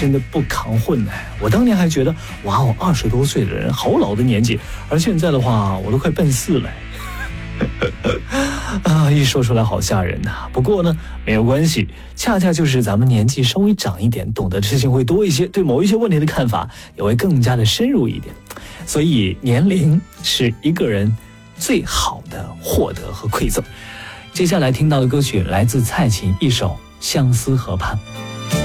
真的不扛混哎！我当年还觉得，哇哦，20多岁的人好老的年纪，而现在的话，我都快奔4了。一说出来好吓人呐。不过呢，没有关系，恰恰就是咱们年纪稍微长一点，懂得的事情会多一些，对某一些问题的看法也会更加的深入一点。所以年龄是一个人最好的获得和馈赠。接下来听到的歌曲来自蔡琴，一首《相思河畔》。